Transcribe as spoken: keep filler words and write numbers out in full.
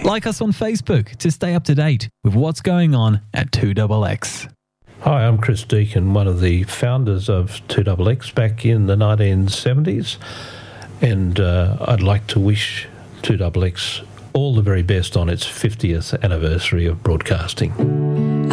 Like us on Facebook to stay up to date with what's going on at two X X. Hi, I'm Chris Deacon, one of the founders of two X X back in the nineteen seventies, and uh, I'd like to wish two X X all the very best on its fiftieth anniversary of broadcasting.